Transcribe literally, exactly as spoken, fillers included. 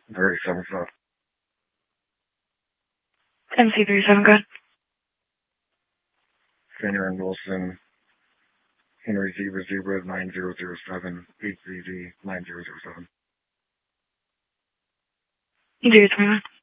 Very seven stuff. M C three seven, good. Senior and Wilson, Henry Zebra Zebra nine zero zero seven, H Z Z nine zero zero seven. zero twenty-one.